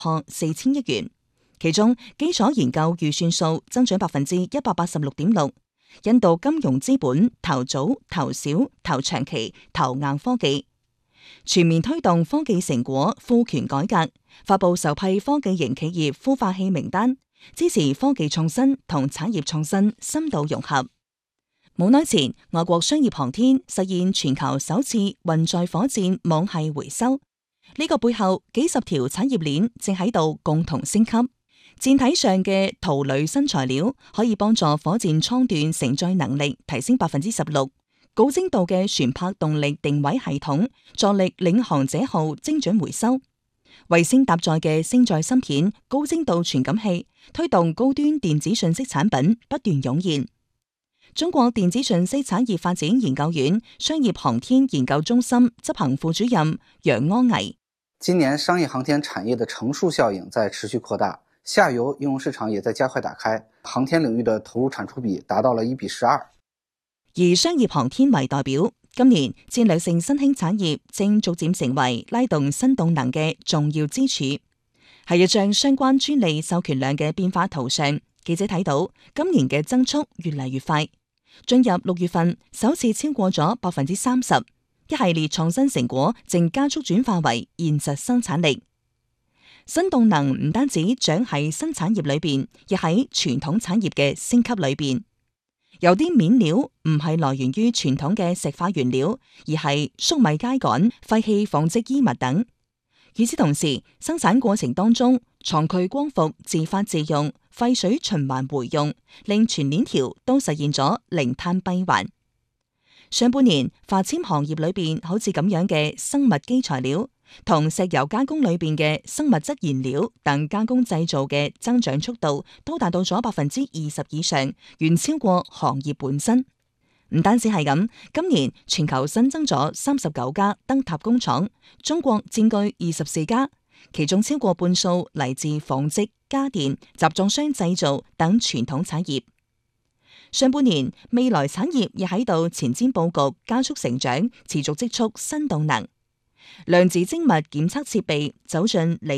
破4000億元，其中基礎研究預算數增長186.6%，印度金融資本投早、投小、投長期、投硬科技，全面推動科技成果賦權改革，發布首批科技型企業孵化器名單，支持科技創新同產業創新深度融合。冇耐前，外國商業航天實現全球首次運載火箭網繫回收，呢個背後幾十條產業鏈正喺度共同升級。箭體上嘅鋁鋁新材料可以幫助火箭艙段承載能力提升16%，高精度嘅船舶動力定位系統助力領航者號精準回收。衛星搭載嘅星載芯片高精度傳感器推動高端電子信息產品不斷湧現。中國電子信息產業發展研究院商業航天研究中心執行副主任楊安毅： 今年商業航天產業的乘數效應在持續擴大，下游應用市場也在加快打開，航天領域的投入產出比達到了1:12。 而商業航天為代表，今年戰略性新興產業正逐漸成為拉動新動能嘅重要支柱。喺一張相關專利授權量嘅變化圖上，記者睇到今年嘅增速越嚟越快。進入6月份，首次超過咗30%，一系列創新成果正加速轉化為現實生產力。新動能唔單止長喺新產業裏邊，亦喺傳統產業嘅升級裏邊。有啲面料唔係來源於傳統嘅石化原料，而係粟米秸稈、廢棄紡織衣物等。與此同時，生產過程當中，廠區光伏自發自用、廢水循環回用，令全鏈條都實現咗零碳閉環。上半年化纖行業裏邊好似咁樣嘅生物基材料，同石油加工裏邊嘅生物質燃料等加工製造嘅增長速度都達到咗20%以上，遠超過行業本身。唔單止係咁，今年全球新增咗39家燈塔工廠，中國佔據24家，其中超過半數嚟自紡織、家電、集裝箱製造等傳統產業。上半年未來產業亦喺度前瞻佈局，加速成長，持續積蓄新動能。量子精密檢測設備走進